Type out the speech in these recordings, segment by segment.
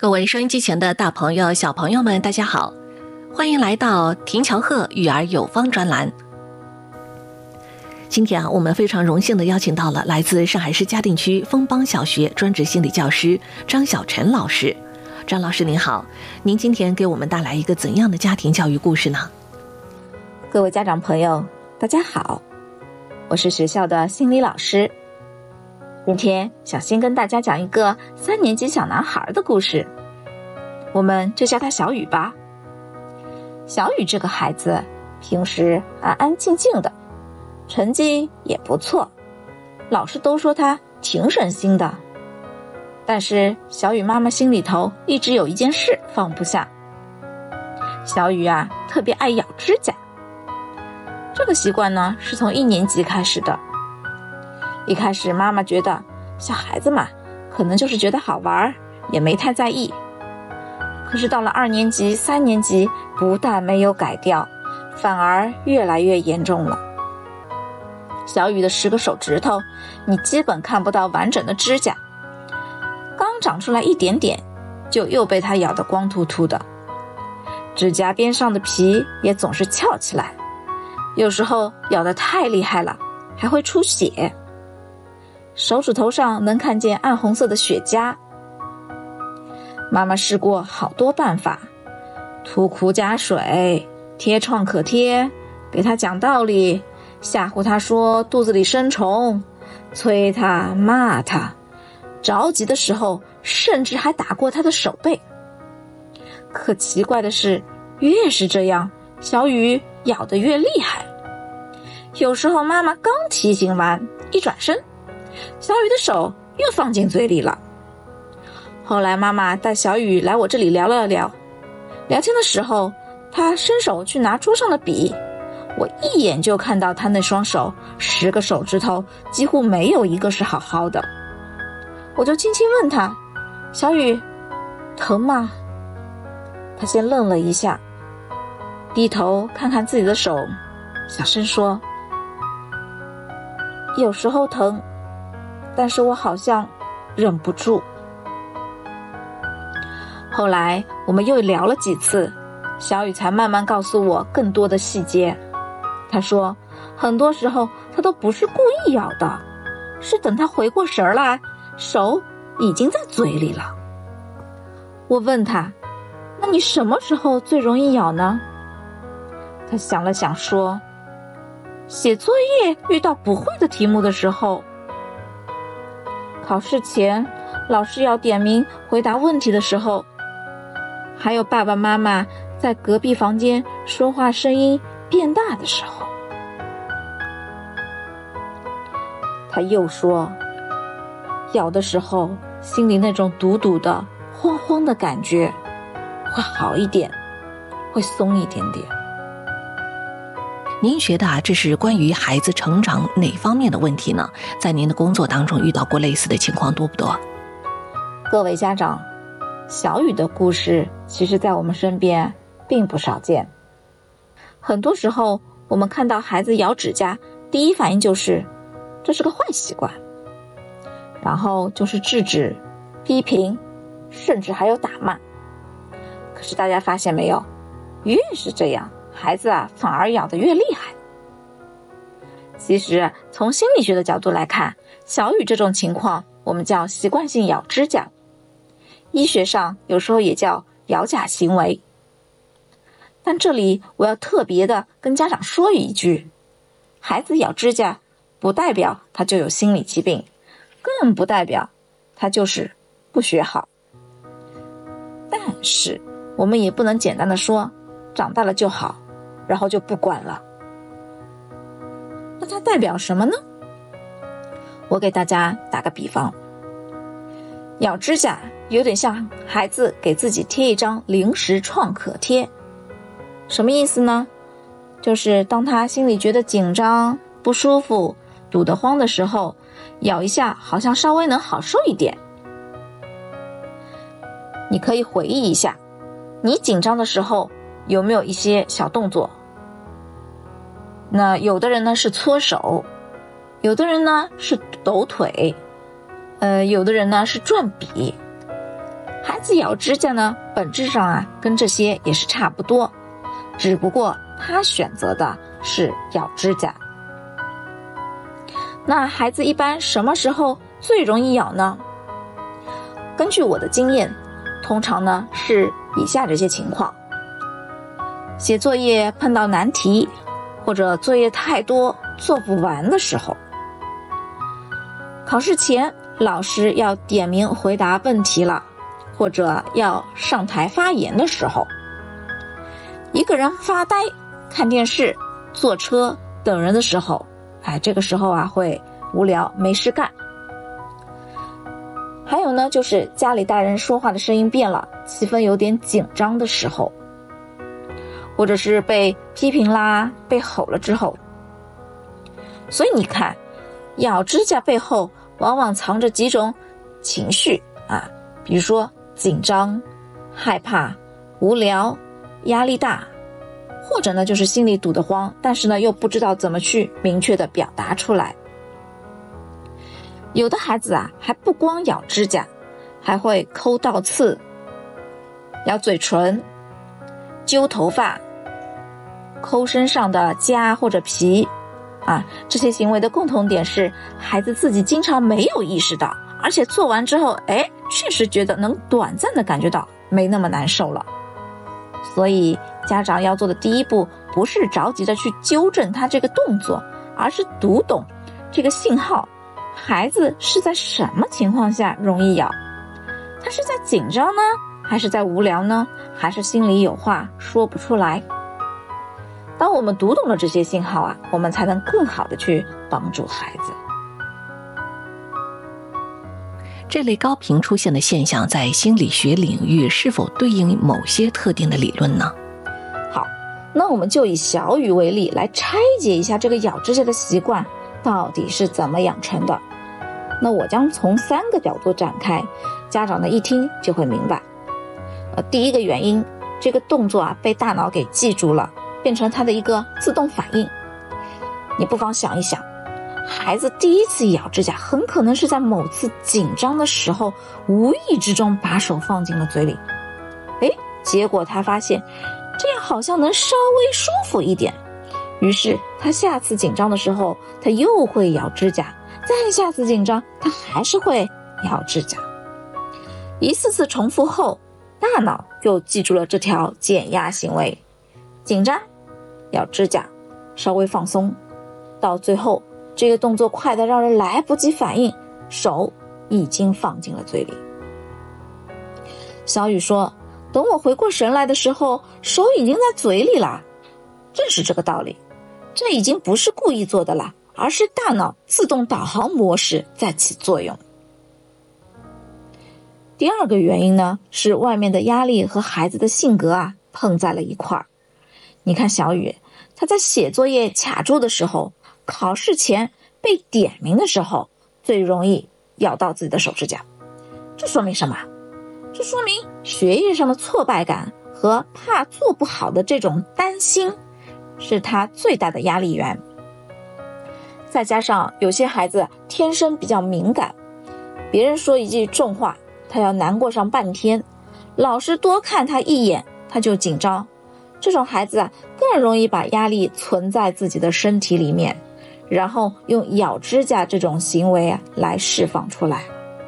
各位收音机前的大朋友小朋友们大家好，欢迎来到田乔鹤育儿有方专栏。今天我们非常荣幸地邀请到了来自上海市嘉定区枫邦小学专职心理教师张晓晨老师。张老师您好，您今天给我们带来一个怎样的家庭教育故事呢？ 各位家长朋友大家好，我是学校的心理老师。今天想先跟大家讲一个3年级小男孩的故事，我们就叫他小雨吧。小雨这个孩子平时安安静静的，成绩也不错，老师都说他挺省心的。但是小雨妈妈心里头一直有一件事放不下。小雨特别爱咬指甲，这个习惯呢是从1年级开始的。一开始妈妈觉得小孩子嘛，可能就是觉得好玩，也没太在意。可是到了2年级、3年级，不但没有改掉，反而越来越严重了。小雨的10个手指头，你基本看不到完整的指甲，刚长出来一点点，就又被它咬得光秃秃的。指甲边上的皮也总是翘起来，有时候咬得太厉害了，还会出血。手指头上能看见暗红色的血痂。妈妈试过好多办法，涂苦甲水，贴创可贴，给他讲道理，吓唬他说肚子里生虫，催他骂他，着急的时候甚至还打过他的手背。可奇怪的是，越是这样，小雨咬得越厉害。有时候妈妈刚提醒完，一转身，小雨的手又放进嘴里了。后来妈妈带小雨来我这里聊了聊，聊天的时候，她伸手去拿桌上的笔，我一眼就看到她那双手10个手指头几乎没有一个是好好的。我就轻轻问她，小雨，疼吗？她先愣了一下，低头看看自己的手，小声说，有时候疼，但是我好像忍不住。后来我们又聊了几次，小雨才慢慢告诉我更多的细节。他说很多时候他都不是故意咬的，是等他回过神来，手已经在嘴里了。我问他，那你什么时候最容易咬呢？他想了想说，写作业遇到不会的题目的时候，考试前老师要点名回答问题的时候，还有爸爸妈妈在隔壁房间说话声音变大的时候。他又说，咬的时候心里那种堵堵的慌慌的感觉会好一点，会松一点点。 您觉得这是关于孩子成长哪方面的问题呢？在您的工作当中遇到过类似的情况多不多？ 各位家长，小雨的故事其实在我们身边并不少见。很多时候我们看到孩子咬指甲，第一反应就是这是个坏习惯，然后就是制止、批评，甚至还有打骂。可是大家发现没有，越是这样，孩子反而咬得越厉害。其实从心理学的角度来看，小雨这种情况我们叫习惯性咬指甲，医学上有时候也叫咬甲行为。但这里我要特别的跟家长说一句，孩子咬指甲不代表他就有心理疾病，更不代表他就是不学好。但是我们也不能简单的说长大了就好，然后就不管了。那它代表什么呢？我给大家打个比方，咬指甲有点像孩子给自己贴一张临时创可贴。什么意思呢？就是当他心里觉得紧张、不舒服、堵得慌的时候，咬一下好像稍微能好受一点。你可以回忆一下，你紧张的时候有没有一些小动作？那有的人呢是搓手，有的人呢是抖腿，有的人呢是转笔。 孩子咬指甲呢，本质上跟这些也是差不多，只不过他选择的是咬指甲。那孩子一般什么时候最容易咬呢？根据我的经验，通常呢是以下这些情况：写作业碰到难题，或者作业太多做不完的时候；考试前老师要点名回答问题了，或者要上台发言的时候；一个人发呆、看电视、坐车等人的时候，这个时候会无聊没事干。还有呢，就是家里大人说话的声音变了，气氛有点紧张的时候，或者是被批评啦、被吼了之后。所以你看，咬指甲背后往往藏着几种情绪比如说紧张、害怕、无聊、压力大，或者呢就是心里堵得慌，但是呢又不知道怎么去明确的表达出来。有的孩子还不光咬指甲，还会抠倒刺、咬嘴唇、揪头发、抠身上的痂或者皮这些行为的共同点是孩子自己经常没有意识到，而且做完之后确实觉得能短暂的感觉到没那么难受了。所以家长要做的第一步，不是着急的去纠正他这个动作，而是读懂这个信号，孩子是在什么情况下容易咬，他是在紧张呢，还是在无聊呢，还是心里有话说不出来。当我们读懂了这些信号我们才能更好的去帮助孩子。 这类高频出现的现象在心理学领域是否对应某些特定的理论呢？ 好，那我们就以小雨为例，来拆解一下这个咬指甲的习惯到底是怎么养成的。那我将从3个角度展开，家长呢一听就会明白。第一个原因，这个动作被大脑给记住了，变成他的一个自动反应。你不妨想一想，孩子第一次咬指甲很可能是在某次紧张的时候无意之中把手放进了嘴里，结果他发现这样好像能稍微舒服一点，于是他下次紧张的时候他又会咬指甲，再下次紧张他还是会咬指甲。一次次重复后，大脑就记住了这条减压行为，紧张咬指甲，稍微放松，到最后这个动作快得让人来不及反应，手已经放进了嘴里。小雨说，等我回过神来的时候，手已经在嘴里了。正是这个道理，这已经不是故意做的了，而是大脑自动导航模式在起作用。第二个原因呢，是外面的压力和孩子的性格碰在了一块儿。你看小雨，他在写作业卡住的时候，考试前被点名的时候，最容易咬到自己的手指甲。这说明什么？这说明学业上的挫败感和怕做不好的这种担心，是他最大的压力源。再加上有些孩子天生比较敏感，别人说一句重话，他要难过上半天，老师多看他一眼，他就紧张。这种孩子更容易把压力存在自己的身体里面，然后用咬指甲这种行为来释放出来。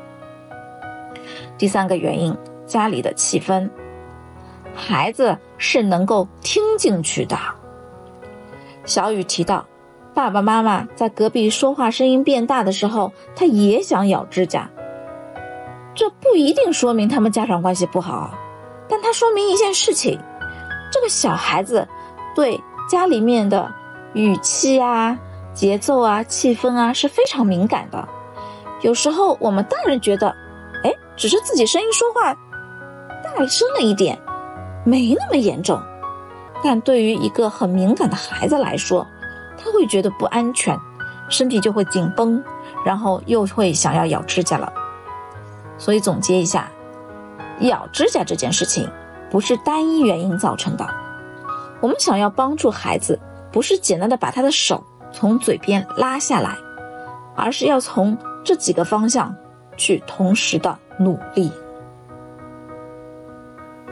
第三个原因，家里的气氛，孩子是能够听进去的。小雨提到，爸爸妈妈在隔壁说话声音变大的时候，他也想咬指甲。这不一定说明他们家长关系不好，但它说明一件事情，这个小孩子对家里面的语气节奏气氛是非常敏感的。有时候我们大人觉得只是自己声音说话大声了一点，没那么严重，但对于一个很敏感的孩子来说，他会觉得不安全，身体就会紧绷，然后又会想要咬指甲了。所以总结一下，咬指甲这件事情不是单一原因造成的。我们想要帮助孩子，不是简单的把他的手从嘴边拉下来，而是要从这几个方向去同时的努力。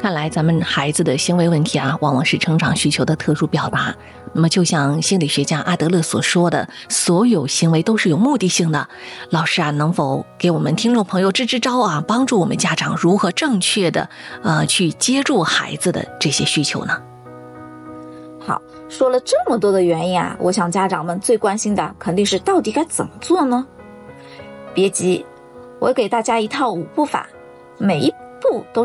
看来咱们孩子的行为问题啊，往往是成长需求的特殊表达。那么就像心理学家阿德勒所说的，所有行为都是有目的性的。老师啊，能否给我们听众朋友支支招啊，帮助我们家长如何正确的去接住孩子的这些需求呢？ 好，说了这么多的原因啊，我想家长们最关心的肯定是到底该怎么做呢？别急，我给大家一套5步法，每一步都